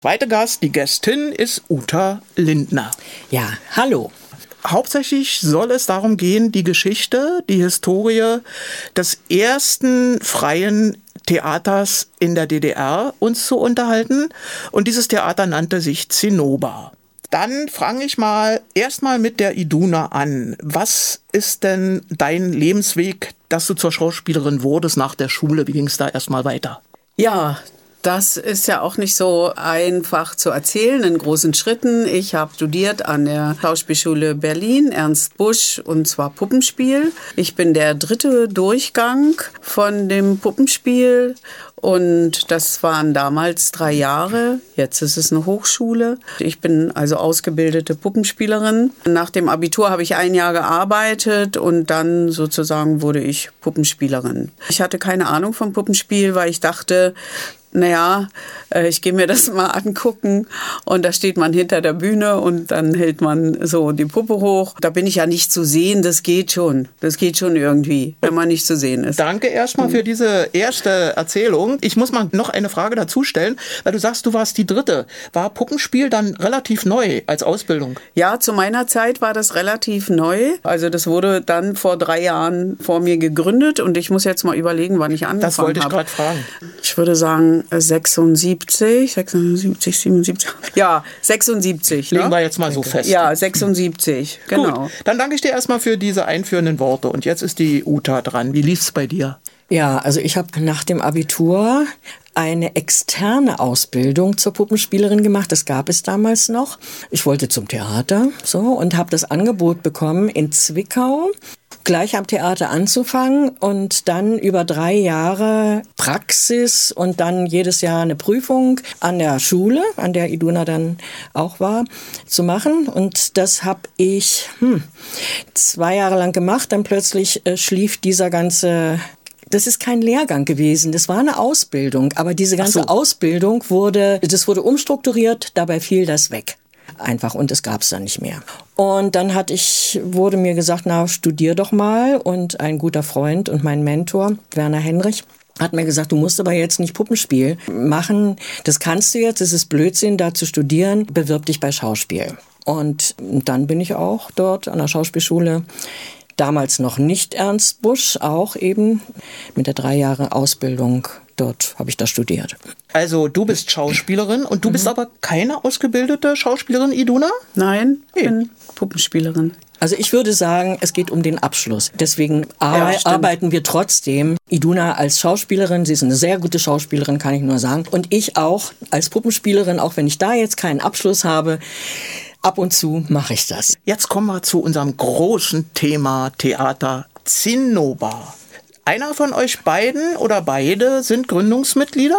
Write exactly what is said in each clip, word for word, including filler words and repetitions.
Zweiter Gast, die Gästin, ist Uta Lindner. Ja, hallo. Hauptsächlich soll es darum gehen, die Geschichte, die Historie des ersten freien Theaters in der D D R uns zu unterhalten. Und dieses Theater nannte sich Zinnober. Dann fange ich mal erstmal mit der Iduna an. Was ist denn dein Lebensweg, dass du zur Schauspielerin wurdest nach der Schule? Wie ging es da erstmal weiter? Ja, das ist ja auch nicht so einfach zu erzählen in großen Schritten. Ich habe studiert an der Schauspielschule Berlin, Ernst Busch, und zwar Puppenspiel. Ich bin der dritte Durchgang von dem Puppenspiel. Und das waren damals drei Jahre. Jetzt ist es eine Hochschule. Ich bin also ausgebildete Puppenspielerin. Nach dem Abitur habe ich ein Jahr gearbeitet und dann sozusagen wurde ich Puppenspielerin. Ich hatte keine Ahnung vom Puppenspiel, weil ich dachte, naja, ich gehe mir das mal angucken und da steht man hinter der Bühne und dann hält man so die Puppe hoch. Da bin ich ja nicht zu sehen, das geht schon. Das geht schon irgendwie, wenn man nicht zu sehen ist. Danke erstmal für diese erste Erzählung. Ich muss mal noch eine Frage dazu stellen, weil du sagst, du warst die Dritte. War Puppenspiel dann relativ neu als Ausbildung? Ja, zu meiner Zeit war das relativ neu. Also das wurde dann vor drei Jahren vor mir gegründet und ich muss jetzt mal überlegen, wann ich angefangen habe. Das wollte ich gerade fragen. Ich würde sagen sechsundsiebzig, sechsundsiebzig, siebenundsiebzig. Ja, sechsundsiebzig. Legen ne? wir jetzt mal so fest. Ja, sechsundsiebzig, genau. Gut, dann danke ich dir erstmal für diese einführenden Worte. Und jetzt ist die Uta dran. Wie lief's bei dir? Ja, also ich habe nach dem Abitur eine externe Ausbildung zur Puppenspielerin gemacht. Das gab es damals noch. Ich wollte zum Theater so und habe das Angebot bekommen, in Zwickau gleich am Theater anzufangen und dann über drei Jahre Praxis und dann jedes Jahr eine Prüfung an der Schule, an der Iduna dann auch war, zu machen. Und das habe ich hm, zwei Jahre lang gemacht. Dann plötzlich äh, schlief dieser ganze... Das ist kein Lehrgang gewesen, das war eine Ausbildung. Aber diese ganze Ach so. Ausbildung wurde, das wurde umstrukturiert, dabei fiel das weg. Einfach, und das gab's dann nicht mehr. Und dann hatte ich, wurde mir gesagt, na, studier doch mal. Und ein guter Freund und mein Mentor, Werner Henrich, hat mir gesagt, du musst aber jetzt nicht Puppenspiel machen. Das kannst du jetzt, das ist Blödsinn, da zu studieren. Bewirb dich bei Schauspiel. Und dann bin ich auch dort an der Schauspielschule. Damals noch nicht Ernst Busch, auch eben mit der drei Jahre Ausbildung. Dort habe ich das studiert. Also du bist Schauspielerin und du mhm. bist aber keine ausgebildete Schauspielerin, Iduna? Nein, ich bin Puppenspielerin. Also ich würde sagen, es geht um den Abschluss. Deswegen ar- Ja, arbeiten wir trotzdem. Iduna als Schauspielerin, sie ist eine sehr gute Schauspielerin, kann ich nur sagen. Und ich auch als Puppenspielerin, auch wenn ich da jetzt keinen Abschluss habe, ab und zu mache ich das. Jetzt kommen wir zu unserem großen Thema Theater Zinnober. Einer von euch beiden oder beide sind Gründungsmitglieder?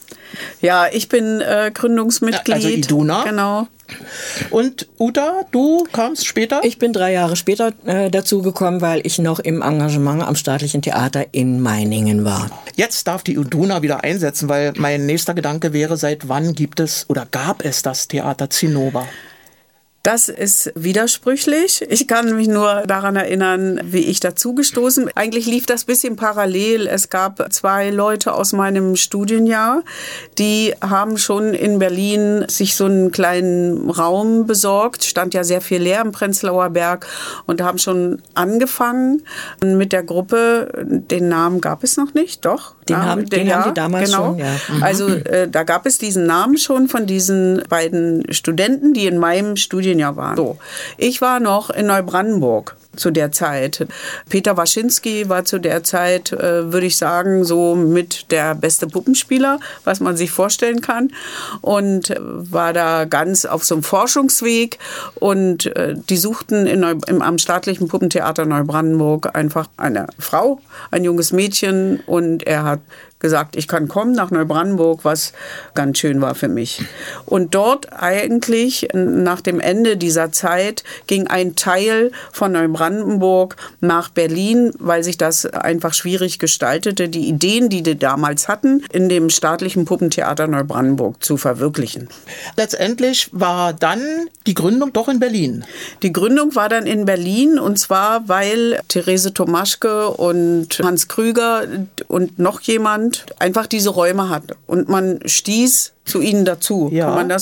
Ja, ich bin äh, Gründungsmitglied. Also Iduna. Genau. Und Uta, du kamst später? Ich bin drei Jahre später äh, dazugekommen, weil ich noch im Engagement am Staatlichen Theater in Meiningen war. Jetzt darf die Iduna wieder einsetzen, weil mein nächster Gedanke wäre, seit wann gibt es oder gab es das Theater Zinnober? Das ist widersprüchlich. Ich kann mich nur daran erinnern, wie ich dazugestoßen bin. Eigentlich lief das ein bisschen parallel. Es gab zwei Leute aus meinem Studienjahr, die haben schon in Berlin sich so einen kleinen Raum besorgt. Stand ja sehr viel leer im Prenzlauer Berg und haben schon angefangen mit der Gruppe. Den Namen gab es noch nicht, doch? Den, Namen, haben, den ja, haben die damals genau. schon, ja. Mhm. Also äh, da gab es diesen Namen schon von diesen beiden Studenten, die in meinem Studienjahr waren. So, ich war noch in Neubrandenburg zu der Zeit. Peter Waschinski war zu der Zeit, äh, würde ich sagen, so mit der beste Puppenspieler, was man sich vorstellen kann. Und äh, war da ganz auf so einem Forschungsweg. Und äh, die suchten in Neu- im, am staatlichen Puppentheater Neubrandenburg einfach eine Frau, ein junges Mädchen. Und er hat gesagt, ich kann kommen nach Neubrandenburg, was ganz schön war für mich. Und dort eigentlich nach dem Ende dieser Zeit ging ein Teil von Neubrandenburg nach Berlin, weil sich das einfach schwierig gestaltete, die Ideen, die die damals hatten, in dem staatlichen Puppentheater Neubrandenburg zu verwirklichen. Letztendlich war dann die Gründung doch in Berlin. Die Gründung war dann in Berlin und zwar, weil Therese Tomaschke und Hans Krüger und noch jemand einfach diese Räume hatte. Und man stieß zu Ihnen dazu. Ja. Kann man das